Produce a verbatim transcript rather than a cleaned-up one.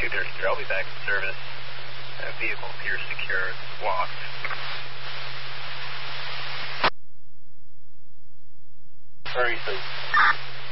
two thirty-three, I'll be back in service. Uh, vehicle appears secure, locked. Hurry, please.